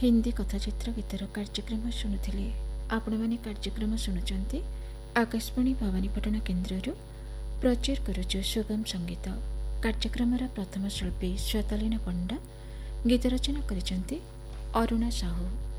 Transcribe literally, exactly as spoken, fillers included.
हिंदी कथाचित्र गीतर कार्यक्रम शुणुले। आपण मैंने कार्यक्रम शुणुंट आकाशवाणी भवानीपाटना केन्द्र प्रचार करुचु सुगम संगीत। कार्यक्रम प्रथम शिल्पी श्वेतालीना पंडा, गीत रचना करिसेंती अरुणा साहू।